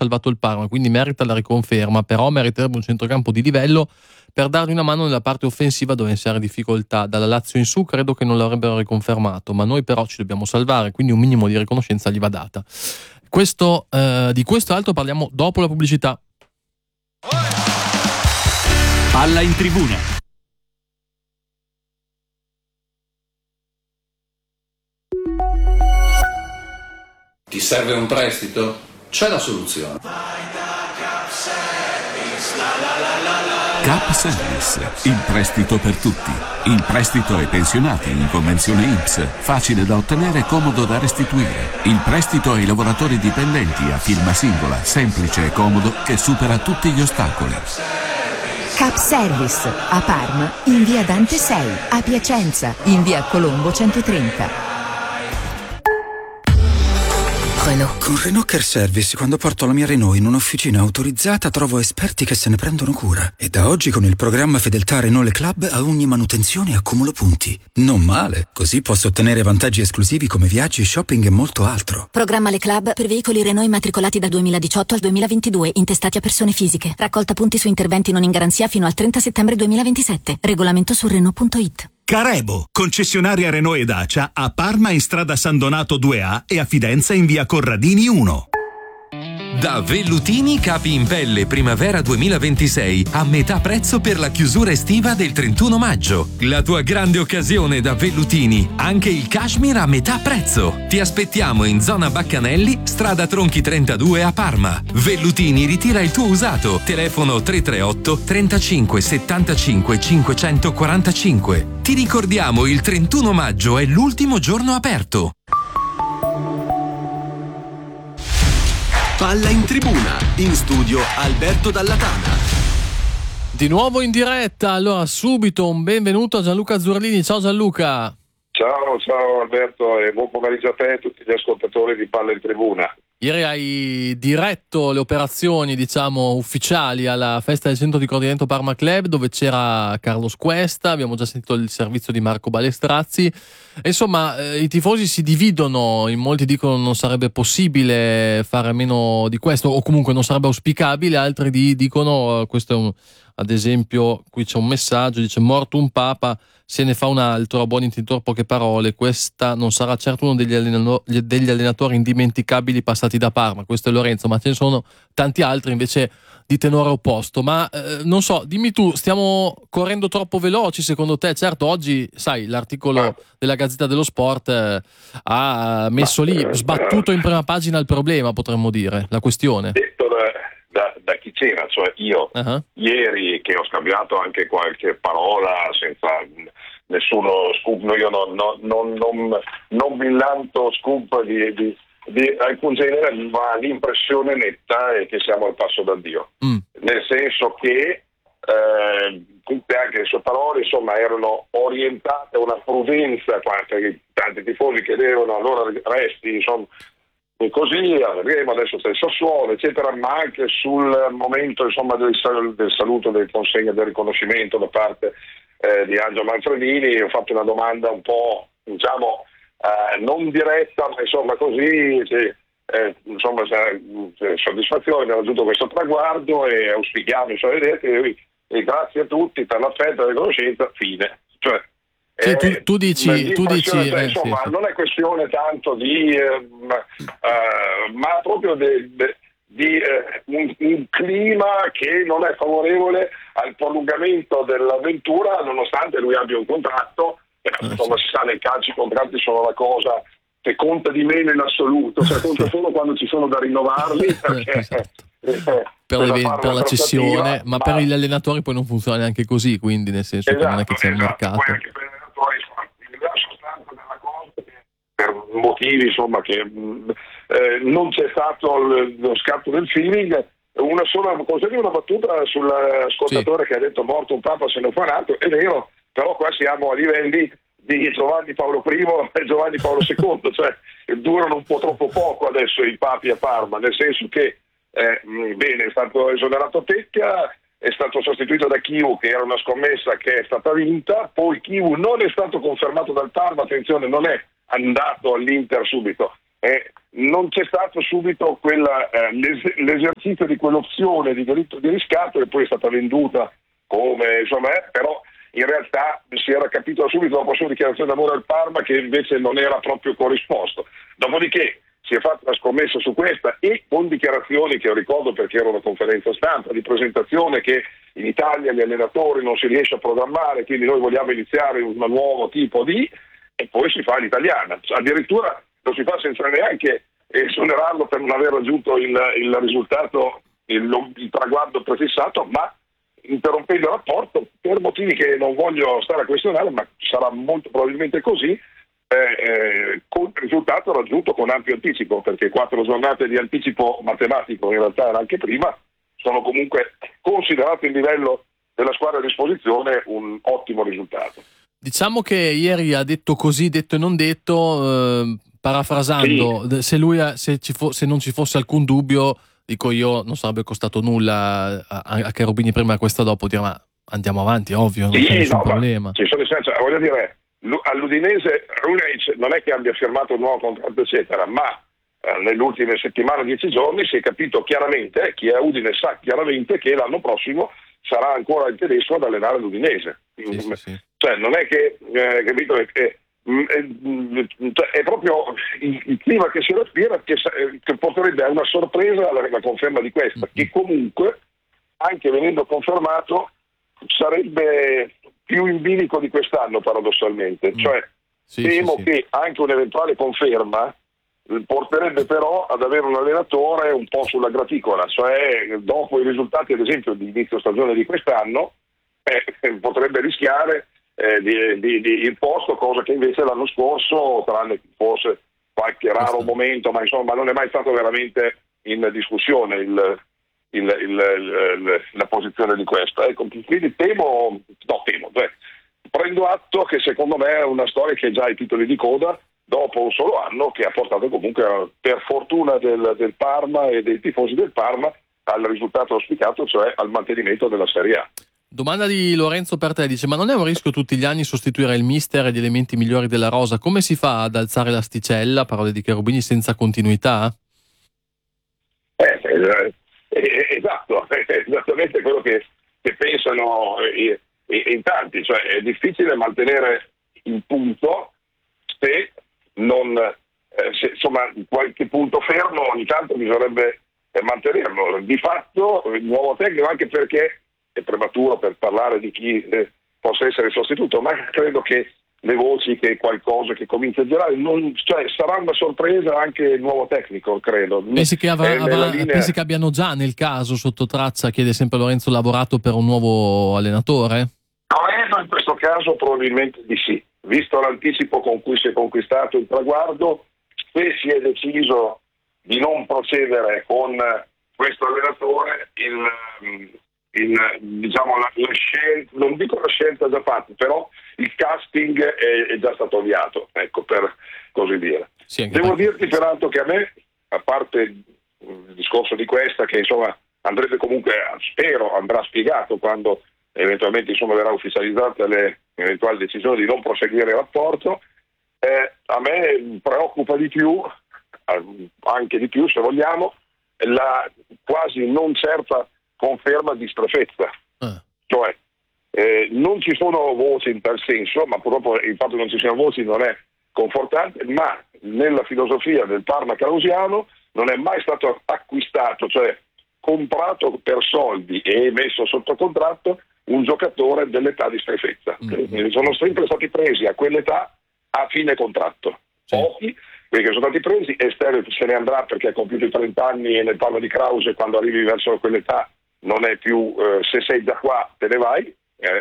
salvato il Parma, quindi merita la riconferma, però meriterebbe un centrocampo di livello per dargli una mano nella parte offensiva dove si era in difficoltà. Dalla Lazio in su credo che non l'avrebbero riconfermato, ma noi però ci dobbiamo salvare, quindi un minimo di riconoscenza gli va data. Di questo e altro parliamo dopo la pubblicità. Palla in tribuna. Ti serve un prestito? C'è la soluzione. Cap Service, il prestito per tutti. Il prestito ai pensionati in convenzione INPS, facile da ottenere e comodo da restituire. Il prestito ai lavoratori dipendenti a firma singola, semplice e comodo, che supera tutti gli ostacoli. Cap Service, a Parma, in via Dante 6, a Piacenza, in via Colombo 130. Renault. Con Renault Care Service, quando porto la mia Renault in un'officina autorizzata, trovo esperti che se ne prendono cura. E da oggi con il programma Fedeltà Renault Le Club a ogni manutenzione accumulo punti. Non male, così posso ottenere vantaggi esclusivi come viaggi, shopping e molto altro. Programma Le Club per veicoli Renault immatricolati dal 2018 al 2022, intestati a persone fisiche. Raccolta punti su interventi non in garanzia fino al 30 settembre 2027. Regolamento su Renault.it. Carebo, concessionaria Renault e Dacia a Parma in strada San Donato 2A e a Fidenza in via Corradini 1. Da Vellutini capi in pelle primavera 2026 a metà prezzo per la chiusura estiva del 31 maggio. La tua grande occasione da Vellutini, anche il cashmere a metà prezzo. Ti aspettiamo in zona Baccanelli, strada Tronchi 32 a Parma. Vellutini ritira il tuo usato. Telefono 338 35 75 545. Ti ricordiamo, il 31 maggio è l'ultimo giorno aperto. Palla in tribuna, in studio Alberto Dallatana. Di nuovo in diretta, allora subito un benvenuto a Gianluca Zurlini. Ciao Gianluca. Ciao Alberto e buon pomeriggio a te e a tutti gli ascoltatori di Palla in tribuna. Ieri hai diretto le operazioni, diciamo, ufficiali alla festa del centro di coordinamento Parma Club, dove c'era Carlos Cuesta, abbiamo già sentito il servizio di Marco Balestrazzi. Insomma, i tifosi si dividono, in molti dicono non sarebbe possibile fare meno di questo, o comunque non sarebbe auspicabile, altri dicono, questo è ad esempio, qui c'è un messaggio, dice: morto un papa, se ne fa un altro, a buon intenditor poche parole, questa non sarà certo uno degli allenatori indimenticabili passati da Parma. Questo è Lorenzo, ma ce ne sono tanti altri invece di tenore opposto. Ma non so, dimmi tu, stiamo correndo troppo veloci secondo te? Certo, oggi sai, l'articolo della Gazzetta dello Sport ha messo lì, sbattuto in prima pagina il problema, potremmo dire, la questione. Detto da chi c'era, cioè io ieri, che ho scambiato anche qualche parola senza nessuno scoop, io non millanto scoop di alcun genere, ma l'impressione netta è che siamo al passo da Dio, nel senso che tutte anche le sue parole insomma erano orientate a una prudenza, che tanti tifosi chiedevano allora resti, insomma, e così avremo adesso il Sassuolo eccetera, ma anche sul momento insomma del saluto, del consegno del riconoscimento da parte di Angelo Manfredini. Ho fatto una domanda un po' diciamo non diretta, ma insomma così insomma soddisfazione di aver raggiunto questo traguardo e auspichiamo e grazie a tutti per l'affetto e la riconoscenza, fine. Cioè tu dici insomma sì. Non è questione tanto di ma proprio di un clima che non è favorevole al prolungamento dell'avventura, nonostante lui abbia un contratto. Insomma, si sa, nel calcio i contratti sono la cosa che conta di meno in assoluto, cioè conta solo quando ci sono da rinnovarli, perché per la cessione, ma per gli allenatori poi non funziona neanche così, quindi nel senso che non è che c'è un mercato. Poi anche per gli allenatori, la sostanza della cosa, per motivi insomma che non c'è stato lo scatto del feeling. Consegno una battuta sull'ascoltatore che ha detto morto un papa se ne fa un altro, è vero, però qua siamo a livelli di Giovanni Paolo I e Giovanni Paolo II, cioè durano un po' troppo poco adesso i papi a Parma, nel senso che bene, è stato esonerato Tecchia, è stato sostituito da Chiu, che era una scommessa che è stata vinta, poi Chiu non è stato confermato dal Parma, attenzione, non è andato all'Inter subito, non c'è stato subito l'esercizio di quell'opzione di diritto di riscatto, che poi è stata venduta come, insomma, però in realtà si era capito da subito dopo la sua dichiarazione d'amore al Parma che invece non era proprio corrisposto. Dopodiché si è fatta una scommessa su questa, e con dichiarazioni che io ricordo perché era una conferenza stampa di presentazione, che in Italia gli allenatori non si riesce a programmare, quindi noi vogliamo iniziare un nuovo tipo di, e poi si fa l'italiana, addirittura lo si fa senza neanche esonerarlo per non aver raggiunto il risultato, il traguardo prefissato, ma interrompendo il rapporto per motivi che non voglio stare a questionare, ma sarà molto probabilmente così, con il risultato raggiunto con ampio anticipo, perché 4 giornate di anticipo matematico, in realtà era anche prima, sono comunque, considerato il livello della squadra a disposizione, un ottimo risultato. Diciamo che ieri ha detto così, detto e non detto, parafrasando, sì. Se non ci fosse alcun dubbio, dico io, non sarebbe costato nulla a Cherubini prima e questa dopo dire ma andiamo avanti, ovvio, non c'è nessun problema. Ci sono voglio dire, all'Udinese Runeic non è che abbia firmato un nuovo contratto eccetera, ma nelle ultime settimane, 10 giorni, si è capito chiaramente, chi è a Udine sa chiaramente che l'anno prossimo sarà ancora il tedesco ad allenare l'Udinese. Sì. Cioè non è che capito, è proprio il clima che si respira che porterebbe a una sorpresa la conferma di questa, che comunque, anche venendo confermato, sarebbe più in bilico di quest'anno paradossalmente. Cioè temo che anche un'eventuale conferma porterebbe però ad avere un allenatore un po' sulla graticola, cioè dopo i risultati ad esempio di inizio stagione di quest'anno potrebbe rischiare il posto, cosa che invece l'anno scorso, tranne forse qualche raro momento, ma insomma non è mai stato veramente in discussione la posizione di questa. Ecco, quindi prendo atto che secondo me è una storia che è già ai titoli di coda dopo un solo anno, che ha portato comunque, per fortuna del Parma e dei tifosi del Parma, al risultato auspicato, cioè al mantenimento della Serie A. Domanda di Lorenzo per te, dice: ma non è un rischio tutti gli anni sostituire il mister e gli elementi migliori della rosa? Come si fa ad alzare l'asticella, parole di Cherubini, senza continuità? Esatto, è esattamente quello che pensano in tanti, cioè è difficile mantenere il punto se non insomma qualche punto fermo ogni tanto bisognerebbe mantenerlo. Di fatto il nuovo tecnico, anche perché è prematuro per parlare di chi possa essere il sostituto, ma credo che le voci che qualcosa che comincia a girare, sarà una sorpresa anche il nuovo tecnico, credo. Pensi che abbiano già, nel caso, sotto traccia, chiede sempre Lorenzo, lavorato per un nuovo allenatore? Credo in questo caso probabilmente di sì, visto l'anticipo con cui si è conquistato il traguardo. Se si è deciso di non procedere con questo allenatore, diciamo la scelta, non dico la scelta già fatta, però il casting è già stato avviato, ecco, per così dire. Sì, devo dirti peraltro che a me, a parte il discorso di questa, che insomma andrebbe comunque, spero andrà spiegato quando eventualmente insomma verrà ufficializzata le eventuali decisioni di non proseguire il rapporto, a me preoccupa di più, anche di più se vogliamo, la quasi non certa conferma di Strefezza. Cioè non ci sono voci in tal senso, ma purtroppo il fatto che non ci siano voci non è confortante, ma nella filosofia del Parma Clausiano non è mai stato acquistato, cioè comprato per soldi e messo sotto contratto un giocatore dell'età di Strefezza. Sono sempre stati presi a quell'età a fine contratto. Pochi, quelli che sono stati presi, e Stereo se ne andrà perché ha compiuto i 30 anni, e nel Parma di Krause quando arrivi verso quell'età non è più se sei già qua te ne vai,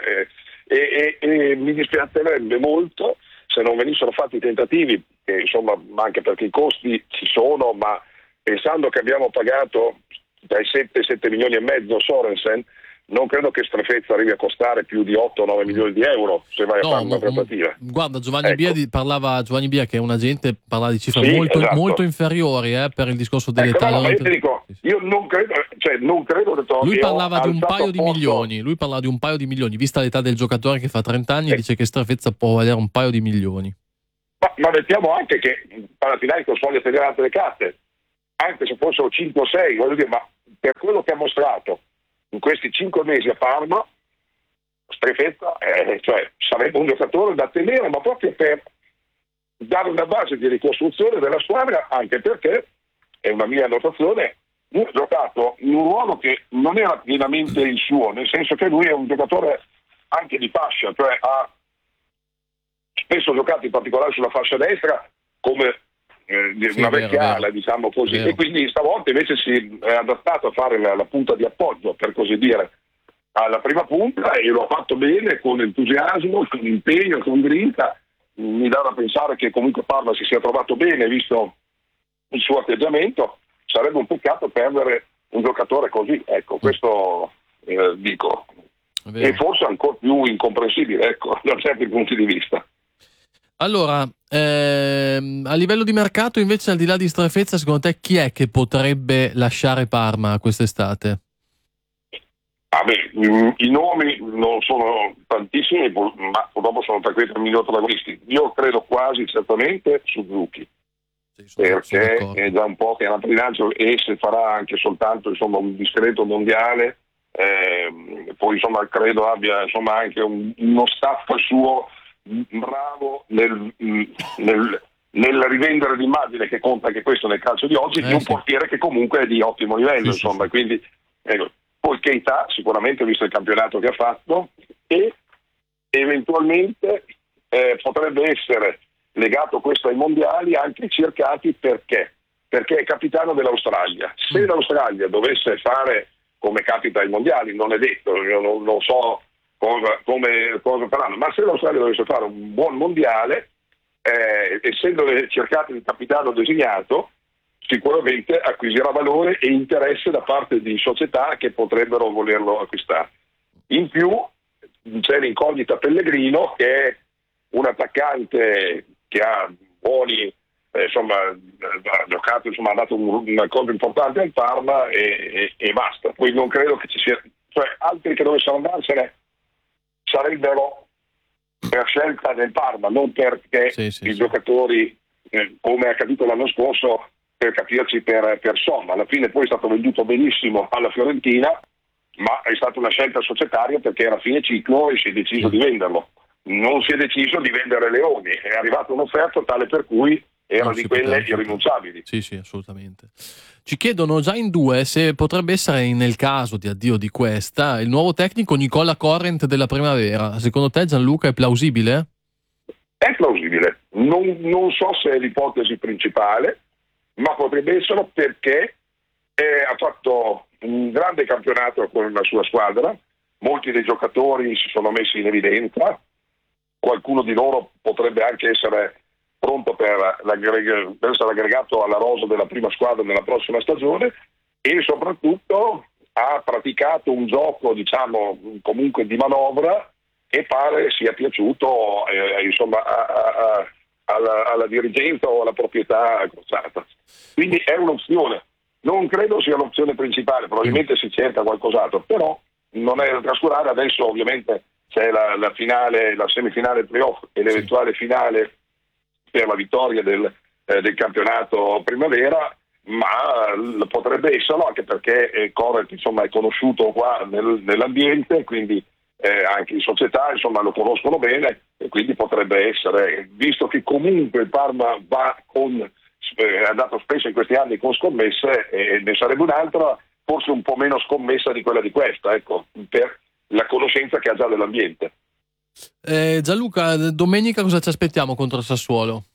e mi dispiacerebbe molto se non venissero fatti i tentativi, insomma, anche perché i costi ci sono, ma pensando che abbiamo pagato dai 7 milioni e mezzo Sorensen, non credo che Strefezza arrivi a costare più di 8-9 milioni di euro se vai a fare una trattativa. Guarda, Giovanni Bia, che è un agente, parlava di cifre molto inferiori per il discorso dell'età. Io ti dico, io non credo lui parlava di un paio di milioni, vista l'età del giocatore che fa 30 anni, dice che Strefezza può valere un paio di milioni. Ma mettiamo anche che Panathinaikos voglia tenere altre le carte, anche se fossero 5 o 6, voglio dire, ma per quello che ha mostrato in questi 5 mesi a Parma, Strefezza, cioè sarebbe un giocatore da tenere, ma proprio per dare una base di ricostruzione della squadra, anche perché, è una mia annotazione, lui ha giocato in un ruolo che non era pienamente il suo, nel senso che lui è un giocatore anche di fascia, cioè ha spesso giocato in particolare sulla fascia destra come una vecchia ala, diciamo così, e quindi stavolta invece si è adattato a fare la punta di appoggio, per così dire, alla prima punta, e lo ha fatto bene, con entusiasmo, con impegno, con grinta. Mi dà da pensare che comunque Parma si sia trovato bene, visto il suo atteggiamento. Sarebbe un peccato perdere un giocatore così, ecco, questo dico, e forse ancora più incomprensibile, ecco, da certi punti di vista. Allora, a livello di mercato invece, al di là di Strefezza, secondo te chi è che potrebbe lasciare Parma quest'estate? I nomi non sono tantissimi, ma purtroppo sono tra quei 3 migliori protagonisti. Io credo quasi certamente Suzuki, perché è già un po' che è nato in lancio, e se farà anche soltanto un discreto mondiale, poi credo abbia anche uno staff suo bravo nel rivendere l'immagine, che conta anche questo nel calcio di oggi, di un portiere che comunque è di ottimo livello, quindi poi Keita sicuramente, visto il campionato che ha fatto, e eventualmente potrebbe essere legato questo ai mondiali, anche cercati perché è capitano dell'Australia. Se l'Australia dovesse fare come capita ai mondiali, non è detto, io non so come faranno, ma se l'Australia dovesse fare un buon mondiale, essendo cercati di capitano designato, sicuramente acquisirà valore e interesse da parte di società che potrebbero volerlo acquistare. In più c'è l'incognita Pellegrino, che è un attaccante che ha buoni, ha giocato, ha dato una cosa importante al Parma, e basta. Poi non credo che ci sia, altri che dovessero andarsene sarebbero per scelta del Parma, non perché i giocatori, come è accaduto l'anno scorso, per capirci, per somma. Alla fine poi è stato venduto benissimo alla Fiorentina, ma è stata una scelta societaria, perché era fine ciclo e si è deciso di venderlo. Non si è deciso di vendere Leoni, è arrivata un'offerta tale per cui era di quelle irrinunciabili. Sì, assolutamente. Ci chiedono già in 2 se potrebbe essere, nel caso di addio di Questa, il nuovo tecnico Nicola Corrent della Primavera. Secondo te, Gianluca, è plausibile? È plausibile. Non so se è l'ipotesi principale, ma potrebbe essere, perché ha fatto un grande campionato con la sua squadra, molti dei giocatori si sono messi in evidenza, qualcuno di loro potrebbe anche essere pronto per essere aggregato alla rosa della prima squadra nella prossima stagione, e soprattutto ha praticato un gioco, comunque di manovra, che pare sia piaciuto alla dirigenza o alla proprietà crociata. Quindi è un'opzione. Non credo sia l'opzione principale, probabilmente si cerca qualcos'altro, però non è da trascurare. Adesso ovviamente c'è la finale, la semifinale playoff e l'eventuale finale per la vittoria del campionato Primavera, ma potrebbe esserlo anche perché Corrent è conosciuto qua nell'ambiente, quindi anche in società lo conoscono bene, e quindi potrebbe essere, visto che comunque il Parma va è andato spesso in questi anni con scommesse, e ne sarebbe un'altra, forse un po' meno scommessa di quella di Questa, ecco, per la conoscenza che ha già dell'ambiente. Gianluca, domenica cosa ci aspettiamo contro il Sassuolo?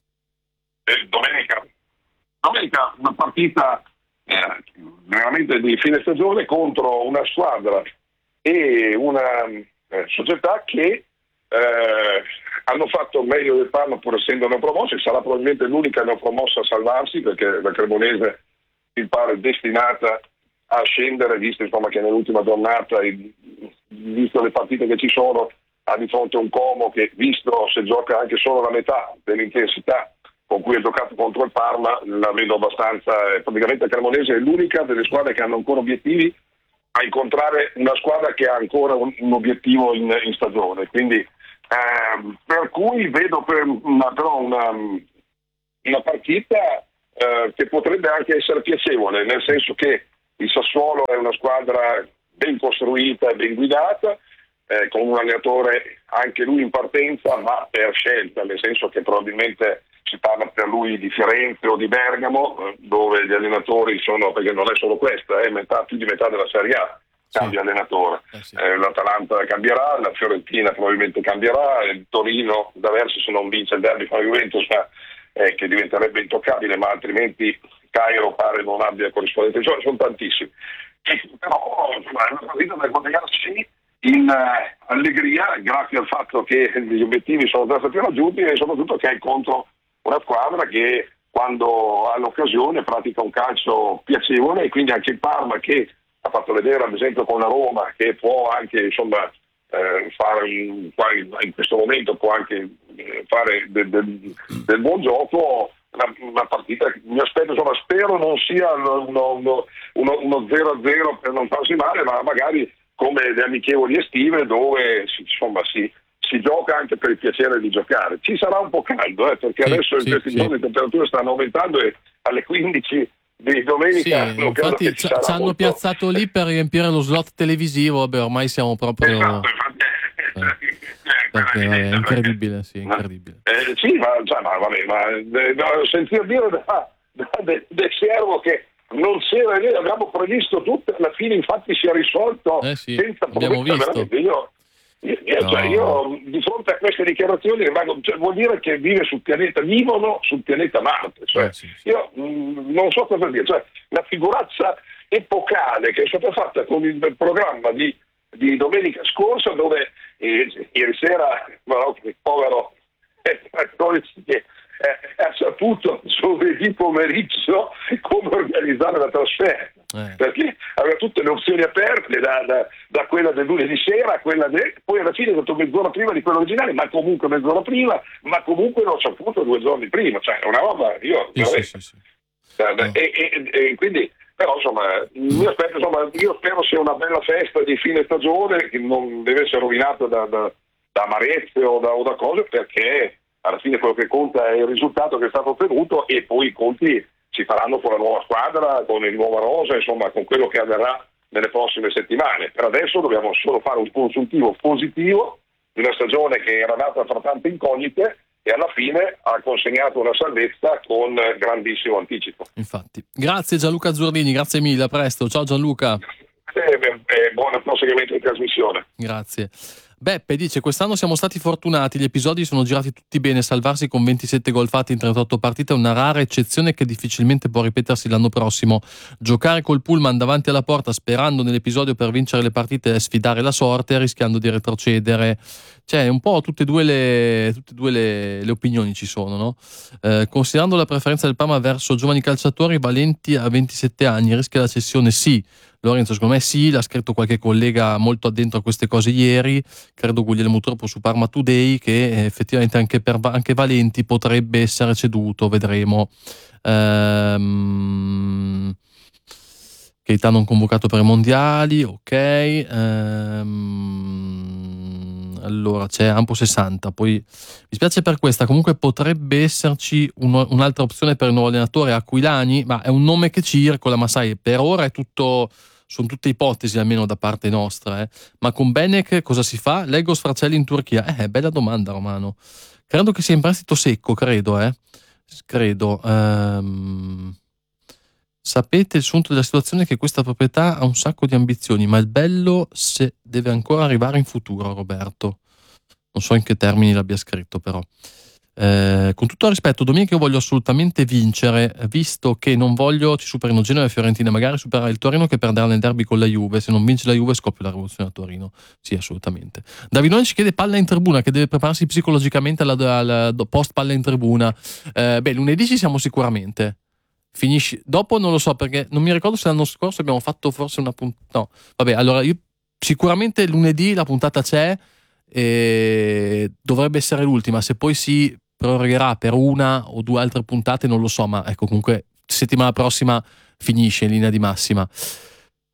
Domenica una partita veramente di fine stagione contro una squadra e una società che hanno fatto meglio del Parma, pur essendo neopromosse. Sarà probabilmente l'unica neopromossa a salvarsi, perché la Cremonese mi pare destinata a scendere, visto che nell'ultima giornata, visto le partite che ci sono, ha di fronte un Como che, visto se gioca anche solo la metà dell'intensità con cui ha giocato contro il Parma, la vedo abbastanza. Praticamente la Cremonese è l'unica delle squadre che hanno ancora obiettivi a incontrare una squadra che ha ancora un obiettivo in stagione, quindi Per cui vedo però una partita che potrebbe anche essere piacevole, nel senso che il Sassuolo è una squadra ben costruita e ben guidata, con un allenatore anche lui in partenza, ma per scelta, nel senso che probabilmente si parla per lui di Firenze o di Bergamo, dove gli allenatori sono, perché non è solo questa, è più di metà della Serie A cambia allenatore. Sì. L'Atalanta cambierà, la Fiorentina probabilmente cambierà, il Torino da verso se non vince il derby con la Juventus, che diventerebbe intoccabile, ma altrimenti Cairo pare non abbia corrispondente, sono tantissimi. Però insomma, è una partita da guadagnarsi in allegria, grazie al fatto che gli obiettivi sono già stati raggiunti e soprattutto che è contro una squadra che quando ha l'occasione pratica un calcio piacevole, e quindi anche il Parma, che ha fatto vedere ad esempio con la Roma che può anche insomma fare in questo momento può anche fare del buon gioco. Una partita che mi aspetto, insomma, spero non sia uno 0-0 per non farsi male, ma magari come le amichevoli estive dove insomma si gioca anche per il piacere di giocare. Ci sarà un po' caldo, perché adesso in questi giorni le temperature stanno aumentando e alle 15 di domenica infatti ci hanno piazzato lì per riempire lo slot televisivo. Vabbè, ormai siamo proprio perché, vabbè, è incredibile, incredibile. Sì, ma sentire dire del Servo che non c'era, abbiamo previsto tutto, alla fine infatti si è risolto senza problemi. Io di fronte a queste dichiarazioni rimango, vuol dire che vivono sul pianeta Marte, io non so cosa dire, la figuraccia epocale che è stata fatta con il programma di domenica scorsa, dove ieri sera il povero ha saputo giovedì pomeriggio come organizzare la trasferta, perché aveva tutte le opzioni aperte, da quella del lunedì sera a quella poi alla fine è stato mezz'ora prima di quella originale, ma comunque mezz'ora prima, ma comunque l'ho saputo 2 giorni prima, è una roba e quindi però insomma io spero sia una bella festa di fine stagione che non deve essere rovinata da amarezze o da cose, perché alla fine quello che conta è il risultato che è stato ottenuto, e poi i conti si faranno con la nuova squadra, con il nuovo rosa, insomma con quello che avverrà nelle prossime settimane. Per adesso dobbiamo solo fare un consuntivo positivo di una stagione che era nata fra tante incognite e alla fine ha consegnato una salvezza con grandissimo anticipo. Infatti. Grazie Gianluca Zurdini, grazie mille, a presto. Ciao Gianluca. Buon proseguimento di trasmissione. Grazie. Beppe dice: quest'anno siamo stati fortunati, gli episodi sono girati tutti bene, salvarsi con 27 gol fatti in 38 partite è una rara eccezione che difficilmente può ripetersi l'anno prossimo. Giocare col pullman davanti alla porta sperando nell'episodio per vincere le partite è sfidare la sorte rischiando di retrocedere. Cioè un po' tutte e due le opinioni ci sono, no? Considerando la preferenza del Parma verso giovani calciatori, Valenti a 27 anni rischia la cessione? Sì. Lorenzo, secondo me sì, l'ha scritto qualche collega molto addentro a queste cose ieri, credo Guglielmo Troppo su Parma Today, che effettivamente anche Valenti potrebbe essere ceduto, vedremo. Keita non convocato per i mondiali, ok. Allora c'è Ampo 60, poi mi spiace per questa, comunque potrebbe esserci un'altra opzione per il nuovo allenatore, Aquilani, ma è un nome che circola, ma sai, per ora è tutto, sono tutte ipotesi almeno da parte nostra, ma con Benek cosa si fa? Leggo sfracelli in Turchia, bella domanda Romano, credo che sia in prestito secco, credo. Sapete il sunto della situazione è che questa proprietà ha un sacco di ambizioni, ma il bello se deve ancora arrivare in futuro, Roberto. Non so in che termini l'abbia scritto, però. Con tutto il rispetto, domenica io voglio assolutamente vincere, visto che non voglio ci superino Genoa e Fiorentina, magari superare il Torino che perderà nel derby con la Juve. Se non vince la Juve scoppia la rivoluzione a Torino. Sì, assolutamente. Davidone ci chiede palla in tribuna, che deve prepararsi psicologicamente al post palla in tribuna. Lunedì ci siamo sicuramente. Finisci dopo non lo so, perché non mi ricordo se l'anno scorso abbiamo fatto forse una puntata. No, vabbè, allora io sicuramente lunedì la puntata c'è e dovrebbe essere l'ultima, se poi si prorogherà per 1 o 2 altre puntate non lo so, ma ecco, comunque settimana prossima finisce in linea di massima.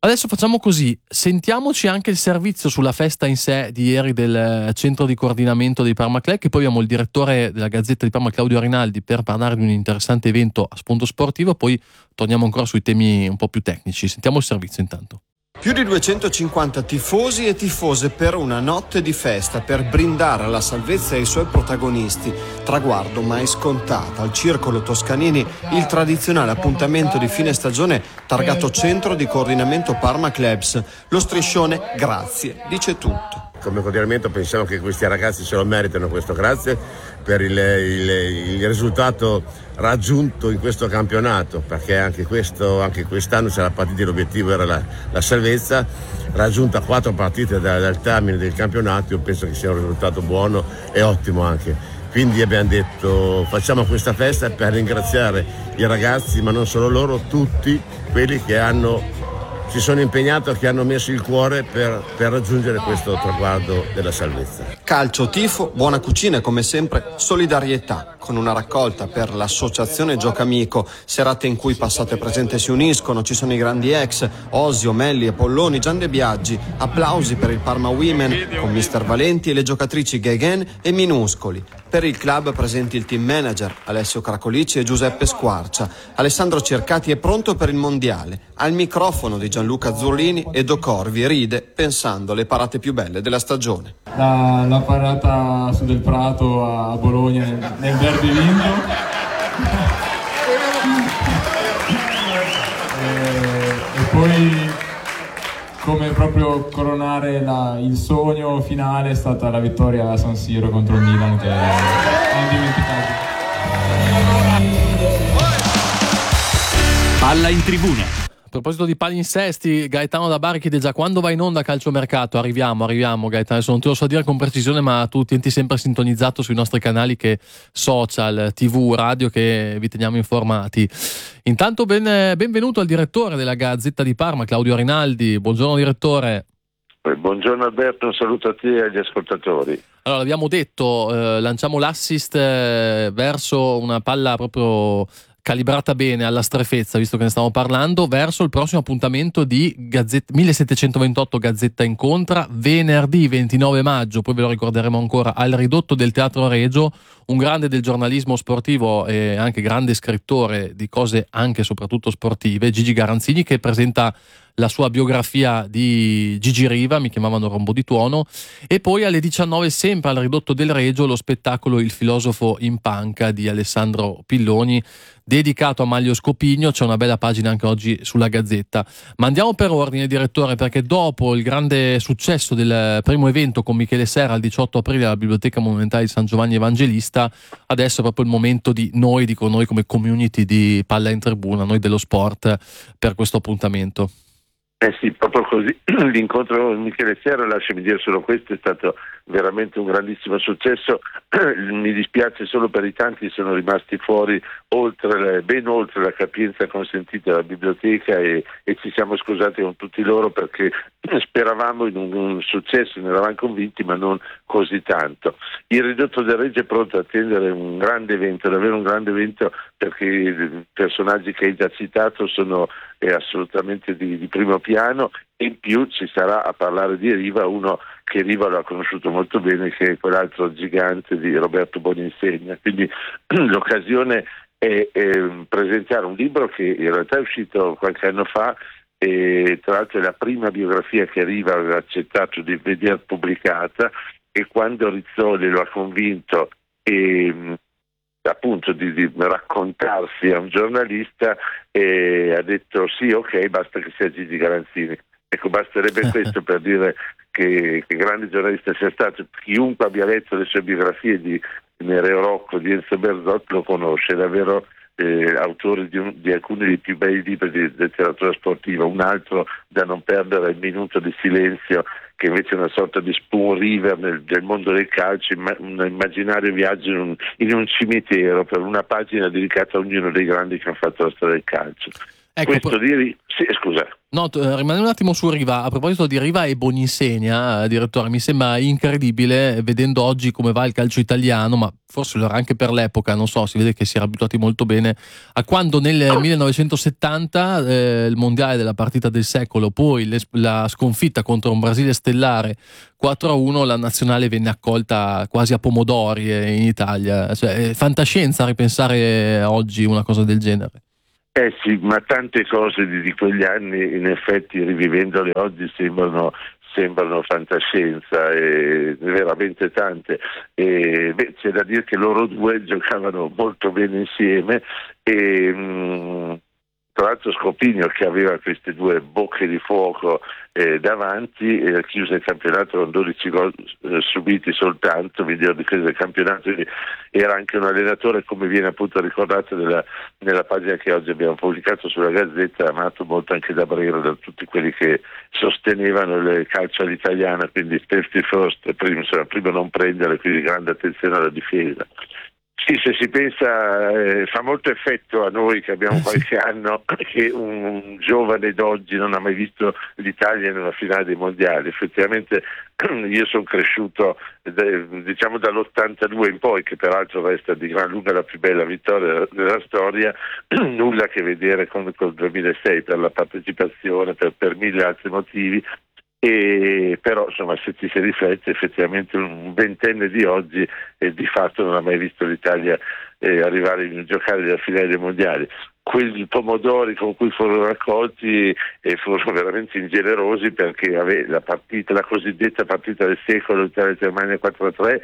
Adesso facciamo così, sentiamoci anche il servizio sulla festa in sé di ieri del centro di coordinamento dei Parma Club, che poi abbiamo il direttore della Gazzetta di Parma, Claudio Rinaldi, per parlare di un interessante evento a spunto sportivo, poi torniamo ancora sui temi un po' più tecnici. Sentiamo il servizio intanto. Più di 250 tifosi e tifose per una notte di festa per brindare alla salvezza ai suoi protagonisti. Traguardo mai scontato. Al Circolo Toscanini il tradizionale appuntamento di fine stagione targato Centro di Coordinamento Parma Clubs. Lo striscione grazie dice tutto. Come coordinamento pensiamo che questi ragazzi se lo meritano questo grazie per il risultato raggiunto in questo campionato, perché anche quest'anno c'era partita, l'obiettivo era la salvezza, raggiunta 4 partite dal termine del campionato. Io penso che sia un risultato buono e ottimo anche. Quindi abbiamo detto facciamo questa festa per ringraziare i ragazzi, ma non solo loro, tutti quelli che si sono impegnati, che hanno messo il cuore per raggiungere questo traguardo della salvezza. Calcio, tifo, buona cucina e come sempre solidarietà, con una raccolta per l'associazione Giocamico, serate in cui passate e presente si uniscono, ci sono i grandi ex, Osio, Melli e Polloni, Gian De Biaggi, applausi per il Parma Women con Mister Valenti e le giocatrici Gegen e Minuscoli. Per il club presenti il team manager Alessio Cracolici e Giuseppe Squarcia. Alessandro Cercati è pronto per il mondiale, al microfono di Gianluca Zurlini e Do Corvi ride pensando alle parate più belle della stagione. La parata su Del Prato a Bologna nel derby vinto e poi come proprio coronare il sogno finale è stata la vittoria a San Siro contro il Milan, che è indimenticabile. Palla in tribuna. A proposito di palinsesti, Gaetano da Bari chiede già quando va in onda Calciomercato. Arriviamo Gaetano, adesso non te lo so dire con precisione, ma tu tienti sempre sintonizzato sui nostri canali che social, tv, radio, che vi teniamo informati. Intanto benvenuto al direttore della Gazzetta di Parma, Claudio Rinaldi. Buongiorno direttore. Buongiorno Alberto, un saluto a te e agli ascoltatori. Allora, abbiamo detto, lanciamo l'assist verso una palla proprio calibrata bene alla strefezza, visto che ne stiamo parlando, verso il prossimo appuntamento di 1728 Gazzetta Incontra, venerdì 29 maggio, poi ve lo ricorderemo ancora, al Ridotto del Teatro Regio, un grande del giornalismo sportivo e anche grande scrittore di cose anche e soprattutto sportive, Gigi Garanzini, che presenta la sua biografia di Gigi Riva, mi chiamavano Rombo di Tuono, e poi alle 19 sempre al Ridotto del Regio lo spettacolo Il filosofo in panca di Alessandro Pilloni, dedicato a Maglio Scopigno. C'è una bella pagina anche oggi sulla Gazzetta. Ma andiamo per ordine, direttore, perché dopo il grande successo del primo evento con Michele Serra il 18 aprile alla Biblioteca Monumentale di San Giovanni Evangelista, adesso è proprio il momento di noi, dico noi come community di Palla in Tribuna, noi dello sport, per questo appuntamento. Sì, proprio così. L'incontro con Michele Serra, lasciami dire solo questo, è stato veramente un grandissimo successo. Mi dispiace solo per i tanti che sono rimasti fuori, ben oltre la capienza consentita dalla biblioteca, e ci siamo scusati con tutti loro perché speravamo in un successo, ne eravamo convinti, ma non così tanto. Il Ridotto del Regio è pronto a attendere un grande evento, davvero un grande evento, perché i personaggi che hai già citato sono assolutamente di primo piano, e in più ci sarà a parlare di Riva uno che Riva lo ha conosciuto molto bene, che è quell'altro gigante di Roberto Boninsegna. Quindi l'occasione è presentare un libro che in realtà è uscito qualche anno fa, e tra l'altro è la prima biografia che Riva aveva accettato di vedere pubblicata, e quando Rizzoli lo ha convinto appunto di raccontarsi a un giornalista, ha detto sì, ok, basta che sia Gigi Garanzini. Ecco, basterebbe questo per dire che grande giornalista sia stato. Chiunque abbia letto le sue biografie di Nereo Rocco, di Enzo Berzot, lo conosce, è davvero autore di alcuni dei più bei libri di letteratura sportiva. Un altro da non perdere è Il minuto di silenzio, che invece è una sorta di spoon river del mondo del calcio, un immaginario viaggio in un cimitero per una pagina dedicata a ognuno dei grandi che hanno fatto la storia del calcio. Ecco, sì, scusa. No, rimaniamo un attimo su Riva. A proposito di Riva e Boninsegna, direttore, mi sembra incredibile, vedendo oggi come va il calcio italiano, ma forse lo era anche per l'epoca, non so, si vede che si era abituati molto bene, a quando nel 1970 il mondiale della partita del secolo, poi la sconfitta contro un Brasile stellare 4-1, la nazionale venne accolta quasi a pomodori in Italia. Cioè, è fantascienza ripensare oggi una cosa del genere. Sì, ma tante cose di quegli anni, in effetti, rivivendole oggi sembrano fantascienza, veramente tante. C'è da dire che loro due giocavano molto bene insieme e tra l'altro Scopigno, che aveva queste due bocche di fuoco davanti, chiuse il campionato con 12 gol subiti soltanto, miglior difesa del campionato. Quindi era anche un allenatore, come viene appunto ricordato nella pagina che oggi abbiamo pubblicato sulla Gazzetta, amato molto anche da Brera, da tutti quelli che sostenevano il calcio all'italiana, quindi safety first, prima non prendere, quindi grande attenzione alla difesa. Sì, se si pensa, fa molto effetto a noi che abbiamo qualche anno che un giovane d'oggi non ha mai visto l'Italia in una finale dei mondiali. Effettivamente io sono cresciuto diciamo dall'82 in poi, che peraltro resta di gran lunga la più bella vittoria della storia, nulla a che vedere con il 2006 per la partecipazione, per mille altri motivi. Però insomma, se ci si riflette, effettivamente un ventenne di oggi di fatto non ha mai visto l'Italia arrivare a giocare la finale dei mondiali. Quei pomodori con cui furono raccolti furono veramente ingenerosi, perché la cosiddetta partita del secolo, Italia-Germania 4-3,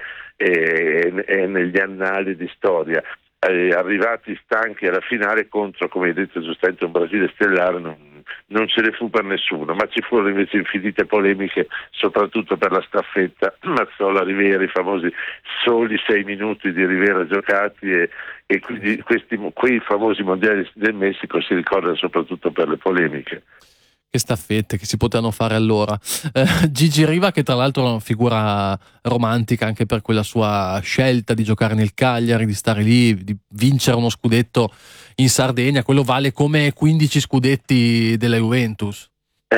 è negli annali di storia. Arrivati stanchi alla finale contro, come hai detto giustamente, un Brasile stellare, non ce ne fu per nessuno, ma ci furono invece infinite polemiche, soprattutto per la staffetta Mazzola-Rivera, i famosi soli 6 minuti di Rivera giocati, e quindi quei famosi mondiali del Messico si ricordano soprattutto per le polemiche. Che staffette che si potevano fare allora. Gigi Riva, che tra l'altro è una figura romantica anche per quella sua scelta di giocare nel Cagliari, di stare lì, di vincere uno scudetto in Sardegna, quello vale come 15 scudetti della Juventus.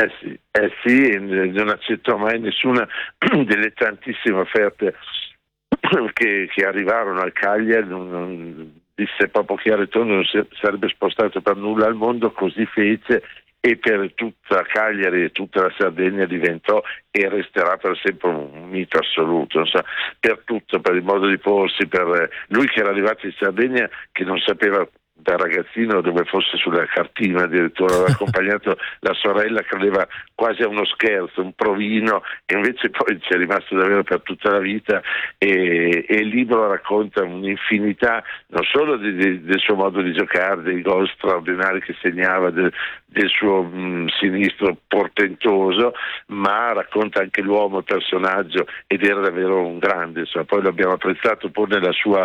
Sì, non accettò mai nessuna delle tantissime offerte che arrivarono al Cagliari, disse proprio chiaro e tondo, non si sarebbe spostato per nulla al mondo, così fece. E per tutta Cagliari e tutta la Sardegna diventò e resterà per sempre un mito assoluto, non so, per tutto, per il modo di porsi, per lui che era arrivato in Sardegna, che non sapeva da ragazzino dove fosse sulla cartina, addirittura aveva accompagnato la sorella, credeva quasi a uno scherzo, un provino, e invece poi ci è rimasto davvero per tutta la vita, e il libro racconta un'infinità non solo del suo modo di giocare, dei gol straordinari che segnava, del suo sinistro portentoso, ma racconta anche l'uomo, il personaggio, ed era davvero un grande, insomma. Poi l'abbiamo apprezzato pur nella sua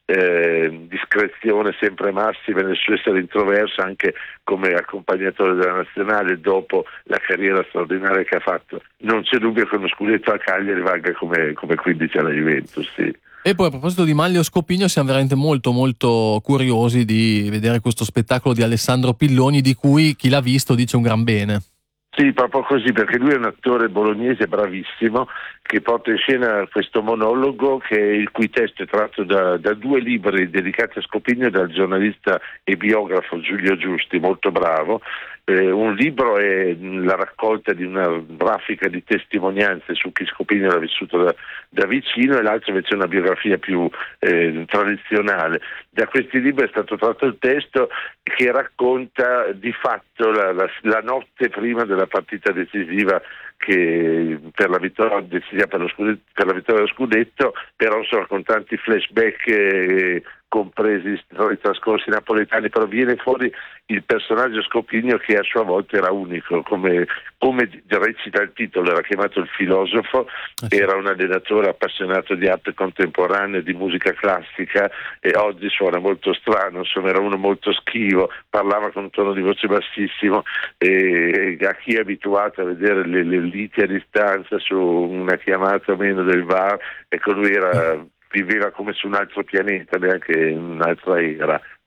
discrezione sempre massima, nel suo essere introverso anche come accompagnatore della nazionale dopo la carriera straordinaria che ha fatto. Non c'è dubbio che uno scudetto a Cagliari valga come 15 alla Juventus, sì. E poi a proposito di Manlio Scopigno, siamo veramente molto molto curiosi di vedere questo spettacolo di Alessandro Pilloni, di cui chi l'ha visto dice un gran bene. Sì, proprio così, perché lui è un attore bolognese bravissimo che porta in scena questo monologo, il cui testo è tratto da 2 libri dedicati a Scopigno dal giornalista e biografo Giulio Giusti, molto bravo. Un libro è la raccolta di una raffica di testimonianze su chi Scopigno l'ha vissuto da vicino, e l'altro invece è una biografia più tradizionale. Da questi libri è stato tratto il testo che racconta di fatto la notte prima della partita decisiva, che per la vittoria decisiva per la vittoria dello scudetto, però insomma con tanti flashback compresi i trascorsi napoletani, però viene fuori il personaggio Scopigno, che a sua volta era unico, come recita il titolo, era chiamato il filosofo, era un allenatore appassionato di arte contemporanea, di musica classica, e oggi suona molto strano, insomma era uno molto schivo, parlava con un tono di voce bassissimo, e a chi è abituato a vedere le liti a distanza su una chiamata o meno del VAR, ecco, lui viveva come su un altro pianeta, neanche in un'altra era.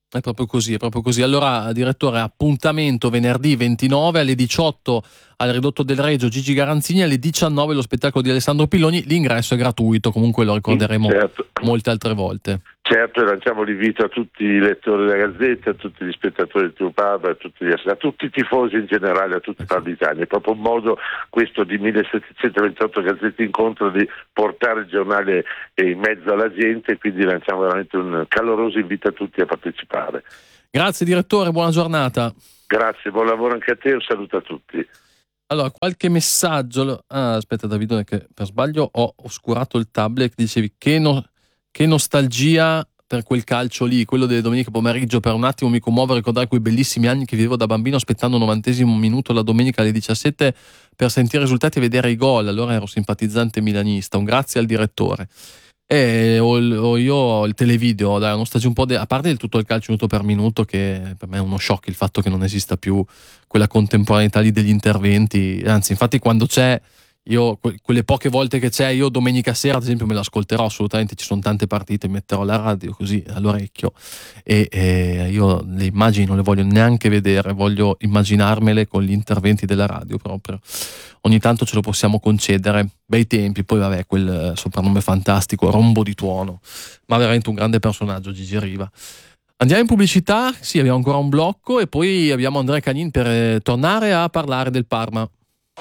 È proprio così, è proprio così. Allora, direttore, appuntamento venerdì 29 alle 18 al Ridotto del Regio Gigi Garanzini, alle 19 lo spettacolo di Alessandro Pilloni. L'ingresso è gratuito, comunque lo ricorderemo molte altre volte. Certo, lanciamo l'invito a tutti i lettori della Gazzetta, a tutti gli spettatori del Turpub, a tutti i tifosi in generale, a tutti i parmisani. È proprio un modo questo di 1728 Gazzette Incontro di portare il giornale in mezzo alla gente, e quindi lanciamo veramente un caloroso invito a tutti a partecipare. Grazie direttore, buona giornata. Grazie, buon lavoro anche a te, un saluto a tutti. Allora, qualche messaggio. Aspetta Davide, che per sbaglio ho oscurato il tablet. Dicevi che nostalgia per quel calcio lì, quello delle domeniche pomeriggio. Per un attimo mi commuovo a ricordare quei bellissimi anni che vivevo da bambino aspettando il 90° minuto la domenica alle 17 per sentire i risultati e vedere i gol. Allora ero simpatizzante milanista. Un grazie al direttore. E io ho il televideo, dai, nostalgia un po', a parte il tutto il calcio minuto per minuto, che per me è uno shock il fatto che non esista più quella contemporaneità lì degli interventi. Anzi, infatti quando c'è, io quelle poche volte che c'è, io domenica sera ad esempio me l'ascolterò assolutamente, ci sono tante partite, metterò la radio così all'orecchio e io le immagini non le voglio neanche vedere, voglio immaginarmele con gli interventi della radio proprio. Ogni tanto ce lo possiamo concedere, bei tempi. Poi vabbè, quel soprannome fantastico, rombo di tuono, ma veramente un grande personaggio Gigi Riva. Andiamo in pubblicità, sì, abbiamo ancora un blocco e poi abbiamo Andrea Canin per tornare a parlare del Parma.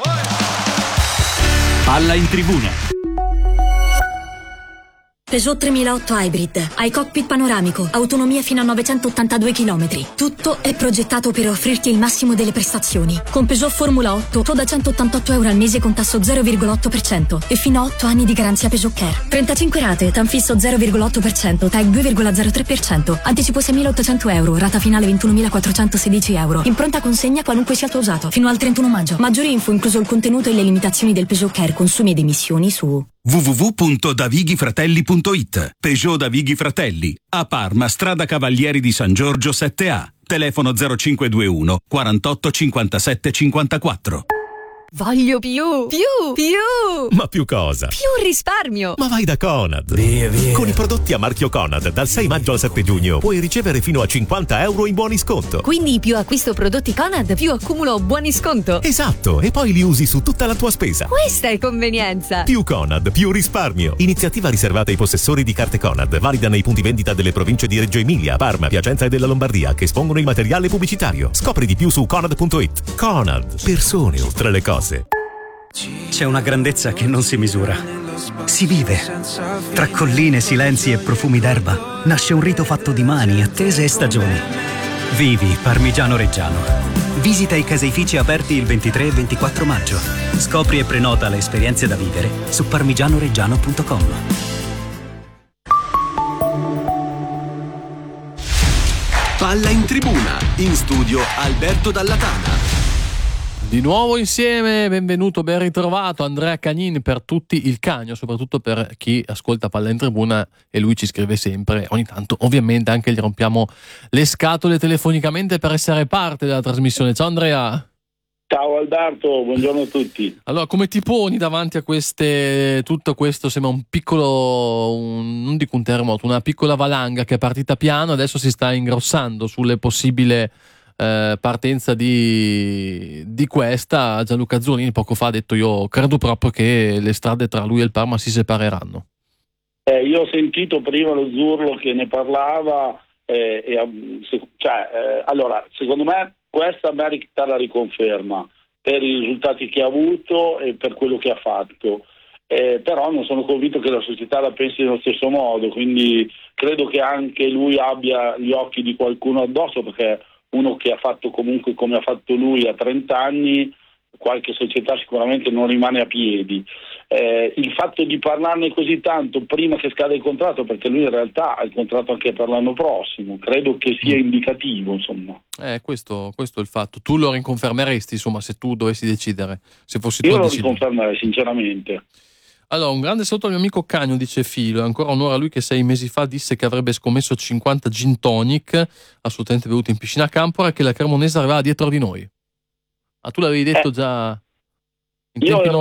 Palla in tribuna. Peugeot 3008 Hybrid, hai cockpit panoramico, autonomia fino a 982 km. Tutto è progettato per offrirti il massimo delle prestazioni. Con Peugeot Formula 8, tu da 188 euro al mese con tasso 0,8% e fino a 8 anni di garanzia Peugeot Care. 35 rate, TAN fisso 0,8%, TAG 2,03%, anticipo 6.800 euro, rata finale 21.416 euro. In pronta consegna qualunque sia il tuo usato, fino al 31 maggio. Maggiori info, incluso il contenuto e le limitazioni del Peugeot Care, consumi ed emissioni su www.davighifratelli.it. Peugeot Davighi Fratelli, a Parma, strada Cavalieri di San Giorgio 7A, telefono 0521 48 57 54. Voglio più! Ma più cosa? Più risparmio! Ma vai da Conad! Via. Con i prodotti a marchio Conad, dal 6 maggio al 7 giugno, puoi ricevere fino a 50 euro in buoni sconto. Quindi più acquisto prodotti Conad, più accumulo buoni sconto. Esatto, e poi li usi su tutta la tua spesa. Questa è convenienza! Più Conad, più risparmio. Iniziativa riservata ai possessori di carte Conad, valida nei punti vendita delle province di Reggio Emilia, Parma, Piacenza e della Lombardia, che espongono il materiale pubblicitario. Scopri di più su Conad.it. Conad, persone oltre le cose. C'è una grandezza che non si misura. Si vive. Tra colline, silenzi e profumi d'erba nasce un rito fatto di mani, attese e stagioni. Vivi Parmigiano Reggiano. Visita i caseifici aperti il 23 e 24 maggio. Scopri e prenota le esperienze da vivere su parmigianoreggiano.com. Palla in tribuna, in studio Alberto Dallatana. Di nuovo insieme, benvenuto, ben ritrovato Andrea Canin, per tutti il Cagno, soprattutto per chi ascolta Palla in Tribuna e lui ci scrive sempre, ogni tanto ovviamente anche gli rompiamo le scatole telefonicamente per essere parte della trasmissione. Ciao Andrea. Ciao Alberto, buongiorno a tutti. Allora, come ti poni davanti a tutto questo? Sembra un piccolo, non dico un terremoto, una piccola valanga che è partita piano, adesso si sta ingrossando sulle possibili partenza di questa. Gianluca Zunini poco fa ha detto: io credo proprio che le strade tra lui e il Parma si separeranno. Io ho sentito prima lo Zurlo che ne parlava, allora secondo me questa merita la riconferma per i risultati che ha avuto e per quello che ha fatto, però non sono convinto che la società la pensi nello stesso modo, quindi credo che anche lui abbia gli occhi di qualcuno addosso, perché uno che ha fatto comunque come ha fatto lui a 30 anni, qualche società sicuramente non rimane a piedi. Il fatto di parlarne così tanto prima che scada il contratto, perché lui in realtà ha il contratto anche per l'anno prossimo, credo che sia indicativo, insomma. Questo è il fatto. Tu lo riconfermeresti, insomma, se tu dovessi decidere? Se fossi tu Io lo riconfermerei, sinceramente. Allora, un grande saluto al mio amico Cagno, dice Filo, è ancora onore a lui che 6 mesi fa disse che avrebbe scommesso 50 gin tonic, assolutamente bevuti in piscina a Campora, e che la Cremonese arrivava dietro di noi. Tu l'avevi detto già Io ero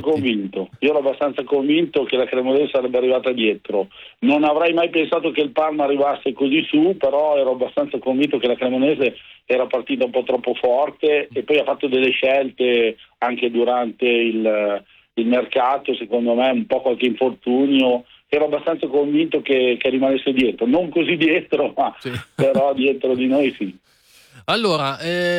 abbastanza convinto che la Cremonese sarebbe arrivata dietro. Non avrei mai pensato che il Parma arrivasse così su, però ero abbastanza convinto che la Cremonese era partita un po' troppo forte e poi ha fatto delle scelte anche durante il mercato, secondo me un po' qualche infortunio. Ero abbastanza convinto che rimanesse dietro, non così dietro, ma sì. Però dietro di noi sì. Allora,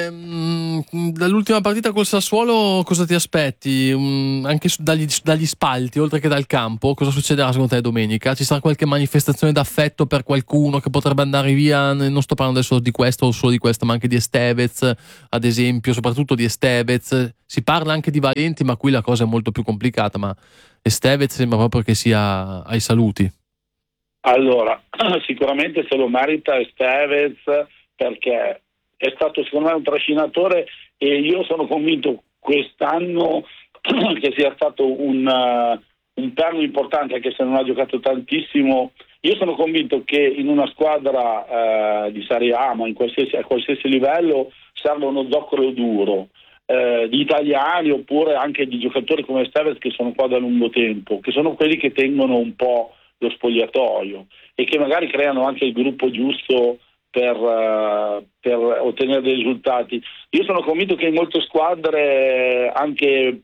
dall'ultima partita col Sassuolo cosa ti aspetti? Anche dagli spalti, oltre che dal campo, cosa succederà secondo te domenica? Ci sarà qualche manifestazione d'affetto per qualcuno che potrebbe andare via? Non sto parlando adesso di questo o solo di questo, ma anche di Estevez, ad esempio, soprattutto di Estevez. Si parla anche di Valenti, ma qui la cosa è molto più complicata, ma Estevez sembra proprio che sia ai saluti. Allora, sicuramente se lo merita Estevez, perché è stato secondo me un trascinatore e io sono convinto quest'anno che sia stato un perno importante, anche se non ha giocato tantissimo. Io sono convinto che in una squadra di Serie A, ma a qualsiasi livello, serve uno zoccolo duro di italiani oppure anche di giocatori come Estevez che sono qua da lungo tempo, che sono quelli che tengono un po' lo spogliatoio e che magari creano anche il gruppo giusto per ottenere dei risultati. Io sono convinto che in molte squadre, anche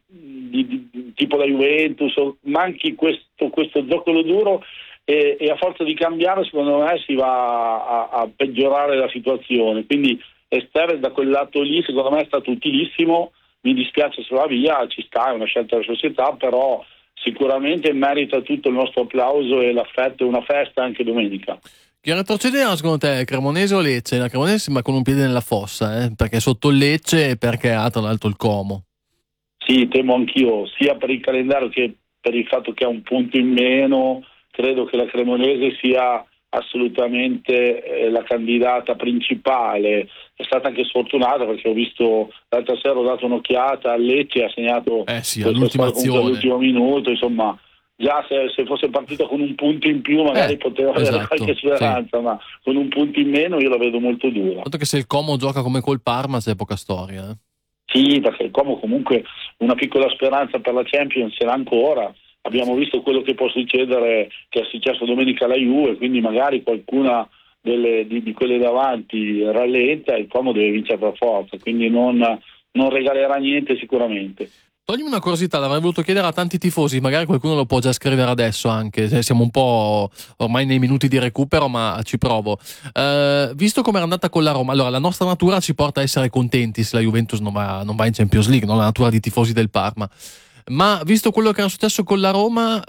tipo la Juventus, manchi questo zoccolo duro e a forza di cambiare secondo me si va a peggiorare la situazione. Quindi Estevez da quel lato lì secondo me è stato utilissimo, mi dispiace se va via, ci sta, è una scelta della società, però sicuramente merita tutto il nostro applauso e l'affetto e una festa anche domenica. Chi retrocederà secondo te, Cremonese o Lecce? La Cremonese sembra con un piede nella fossa, perché è sotto il Lecce e perché ha tra l'altro il Como. Sì, temo anch'io, sia per il calendario che per il fatto che ha un punto in meno. Credo che la Cremonese sia assolutamente la candidata principale. È stata anche sfortunata perché ho visto l'altra sera, ho dato un'occhiata a Lecce, ha segnato all'ultimo minuto, insomma. Già se fosse partito con un punto in più magari poteva avere qualche speranza, sì. Ma con un punto in meno io la vedo molto dura. Tanto che se il Como gioca come col Parma c'è poca storia. Sì, perché il Como comunque una piccola speranza per la Champions ce l'ha ancora. Abbiamo visto quello che può succedere, che è successo domenica alla Juve, quindi magari qualcuna di quelle davanti rallenta e il Como deve vincere per forza, quindi non regalerà niente sicuramente. Toglimi una curiosità, l'avrei voluto chiedere a tanti tifosi, magari qualcuno lo può già scrivere adesso anche, siamo un po' ormai nei minuti di recupero, ma ci provo. Visto come era andata con la Roma, allora la nostra natura ci porta a essere contenti se la Juventus non va in Champions League, non la natura di tifosi del Parma. Ma visto quello che era successo con la Roma,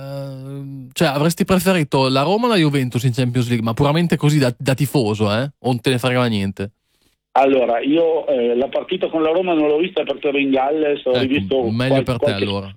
cioè avresti preferito la Roma o la Juventus in Champions League? Ma puramente così da tifoso, o non te ne fregava niente? Allora, io la partita con la Roma non l'ho vista perché ero in Galles, ho rivisto meglio per te allora.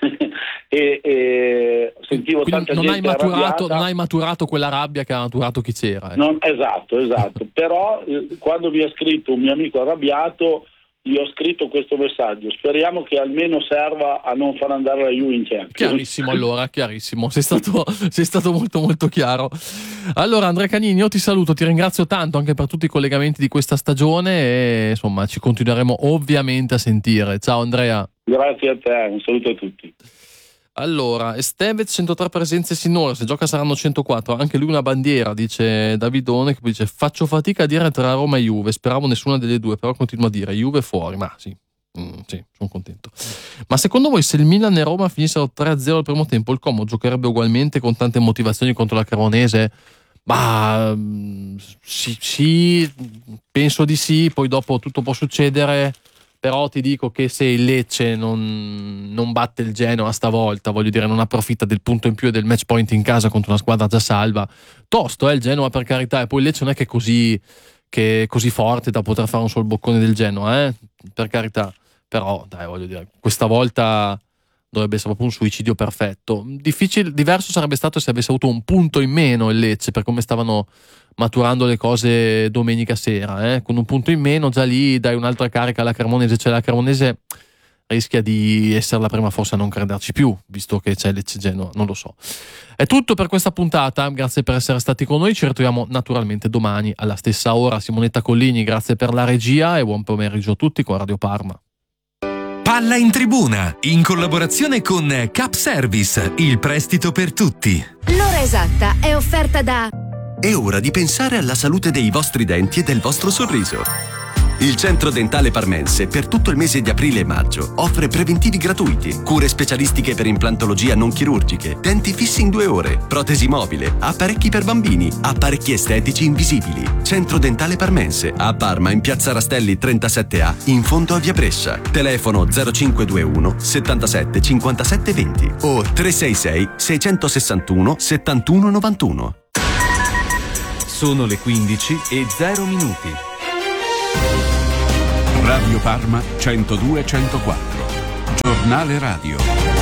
e sentivo quindi tanta gente arrabbiata. Non hai maturato quella rabbia che ha maturato chi c'era. Esatto. Però quando mi ha scritto un mio amico arrabbiato, gli ho scritto questo messaggio: speriamo che almeno serva a non far andare la Juve in Champions. Chiarissimo, allora, chiarissimo, sei stato molto molto chiaro. Allora Andrea Canini, io ti saluto, ti ringrazio tanto anche per tutti i collegamenti di questa stagione e insomma ci continueremo ovviamente a sentire. Ciao Andrea. Grazie a te, un saluto a tutti. Allora, Estevez 103 presenze sinora, se gioca saranno 104, anche lui una bandiera, dice Davidone, che dice faccio fatica a dire tra Roma e Juve, speravo nessuna delle due, però continuo a dire Juve fuori, ma sì, sono contento. Ma secondo voi se il Milan e Roma finissero 3-0 al primo tempo, il Como giocherebbe ugualmente con tante motivazioni contro la Cremonese? Ma sì, penso di sì, poi dopo tutto può succedere. Però ti dico che se il Lecce non batte il Genoa stavolta, voglio dire, non approfitta del punto in più e del match point in casa contro una squadra già salva, tosto il Genoa per carità, e poi il Lecce non è che è così forte da poter fare un solo boccone del Genoa, per carità, però dai, voglio dire, questa volta dovrebbe essere proprio un suicidio perfetto. Diverso sarebbe stato se avesse avuto un punto in meno il Lecce, per come stavano maturando le cose domenica sera, con un punto in meno già lì dai un'altra carica alla Cremonese, cioè la Cremonese rischia di essere la prima forse a non crederci più, visto che c'è Lecce Genoa, non lo so. È tutto per questa puntata, grazie per essere stati con noi, ci ritroviamo naturalmente domani alla stessa ora. Simonetta Collini, grazie per la regia e buon pomeriggio a tutti con Radio Parma. Palla in tribuna, in collaborazione con Cap Service, il prestito per tutti. L'ora esatta è offerta da... È ora di pensare alla salute dei vostri denti e del vostro sorriso. Il Centro Dentale Parmense per tutto il mese di aprile e maggio offre preventivi gratuiti, cure specialistiche per implantologia non chirurgiche, denti fissi in 2 ore, protesi mobile, apparecchi per bambini, apparecchi estetici invisibili. Centro Dentale Parmense a Parma in Piazza Rastelli 37A in fondo a Via Brescia. Telefono 0521 77 57 20 o 366 661 71 91. Sono le 15:0. Radio Parma 102-104. Giornale radio.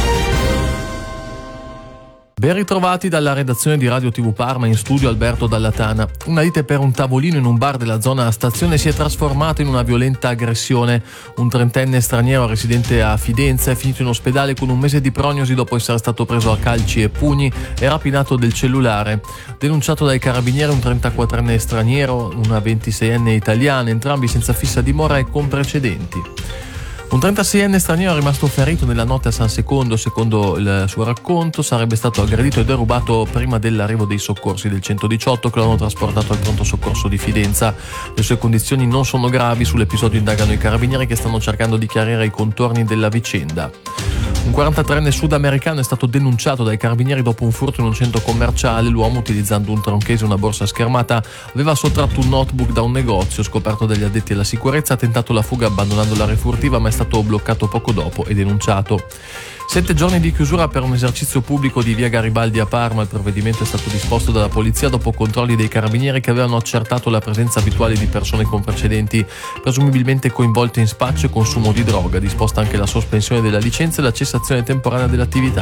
Ben ritrovati dalla redazione di Radio TV Parma, in studio Alberto Dallatana. Una lite per un tavolino in un bar della zona stazione si è trasformata in una violenta aggressione. Un 30enne straniero residente a Fidenza è finito in ospedale con un mese di prognosi dopo essere stato preso a calci e pugni e rapinato del cellulare. Denunciato dai carabinieri un 34enne straniero, una 26enne italiana, entrambi senza fissa dimora e con precedenti. Un 36enne straniero è rimasto ferito nella notte a San Secondo. Secondo il suo racconto sarebbe stato aggredito e derubato prima dell'arrivo dei soccorsi del 118 che lo hanno trasportato al pronto soccorso di Fidenza. Le sue condizioni non sono gravi. Sull'episodio indagano i carabinieri che stanno cercando di chiarire i contorni della vicenda. Un 43enne sudamericano è stato denunciato dai carabinieri dopo un furto in un centro commerciale. L'uomo, utilizzando un tronchese e una borsa schermata, aveva sottratto un notebook da un negozio. Scoperto dagli addetti alla sicurezza, ha tentato la fuga abbandonando l'area furtiva, ma è stato bloccato poco dopo e denunciato. 7 giorni di chiusura per un esercizio pubblico di via Garibaldi a Parma. Il provvedimento è stato disposto dalla polizia dopo controlli dei carabinieri che avevano accertato la presenza abituale di persone con precedenti, presumibilmente coinvolte in spaccio e consumo di droga. Disposta anche la sospensione della licenza e la cessazione temporanea dell'attività.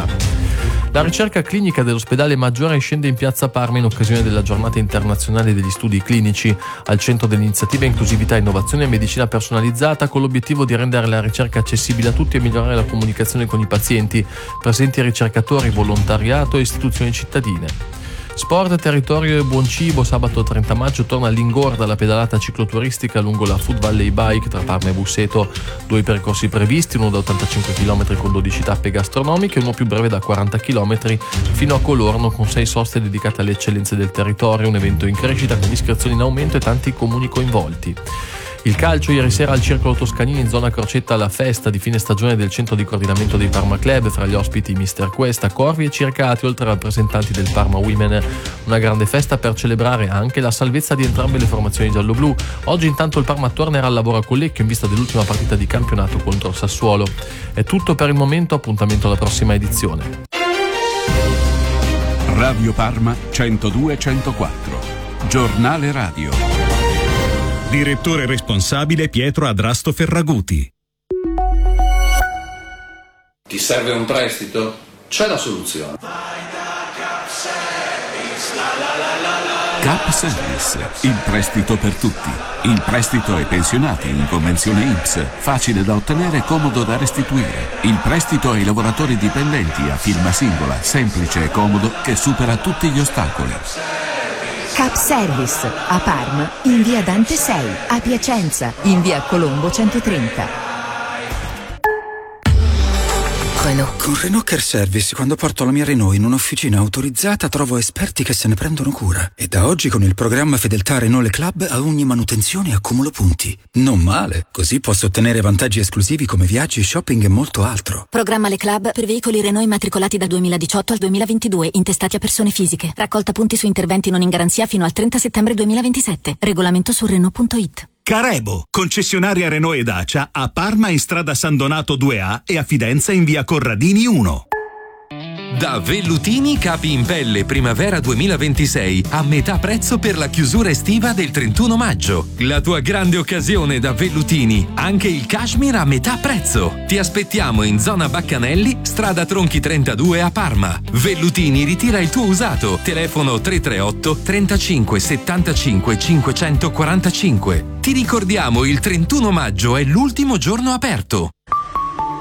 La ricerca clinica dell'ospedale Maggiore scende in piazza Parma in occasione della giornata internazionale degli studi clinici. Al centro dell'iniziativa inclusività, innovazione e medicina personalizzata, con l'obiettivo di rendere la ricerca accessibile a tutti e migliorare la comunicazione con i pazienti. Presenti ricercatori, volontariato e istituzioni cittadine. Sport, territorio e buon cibo. Sabato 30 maggio torna all'Ingorda la pedalata cicloturistica lungo la Food Valley Bike tra Parma e Busseto. 2 percorsi previsti, uno da 85 km con 12 tappe gastronomiche e uno più breve da 40 km fino a Colorno con 6 soste dedicate alle eccellenze del territorio. Un evento in crescita con iscrizioni in aumento e tanti comuni coinvolti. Il calcio, ieri sera al Circolo Toscanini in zona Crocetta alla festa di fine stagione del centro di coordinamento dei Parma Club, fra gli ospiti Mister Questa, Corvi e Circati, oltre a rappresentanti del Parma Women. Una grande festa per celebrare anche la salvezza di entrambe le formazioni gialloblu. Oggi intanto il Parma tornerà al lavoro a Collecchio in vista dell'ultima partita di campionato contro il Sassuolo. È tutto per il momento, appuntamento alla prossima edizione. Radio Parma 102-104. Giornale radio. Direttore responsabile Pietro Adrasto Ferraguti. Ti serve un prestito? C'è la soluzione. Cap Service, il prestito per tutti. Il prestito ai pensionati in convenzione INPS, facile da ottenere e comodo da restituire. Il prestito ai lavoratori dipendenti a firma singola, semplice e comodo, che supera tutti gli ostacoli. Cap Service a Parma in via Dante 6, a Piacenza in via Colombo 130. Con Renault Care Service, quando porto la mia Renault in un'officina autorizzata, trovo esperti che se ne prendono cura. E da oggi con il programma Fedeltà Renault Le Club a ogni manutenzione accumulo punti. Non male, così posso ottenere vantaggi esclusivi come viaggi, shopping e molto altro. Programma Le Club per veicoli Renault immatricolati dal 2018 al 2022, intestati a persone fisiche. Raccolta punti su interventi non in garanzia fino al 30 settembre 2027. Regolamento su Renault.it. Carebo, concessionaria Renault e Dacia a Parma in strada San Donato 2A e a Fidenza in via Corradini 1. Da Vellutini capi in pelle primavera 2026 a metà prezzo per la chiusura estiva del 31 maggio. La tua grande occasione da Vellutini, anche il cashmere a metà prezzo. Ti aspettiamo in zona Baccanelli, strada Tronchi 32 a Parma. Vellutini ritira il tuo usato. Telefono 338 35 75 545. Ti ricordiamo, il 31 maggio è l'ultimo giorno aperto.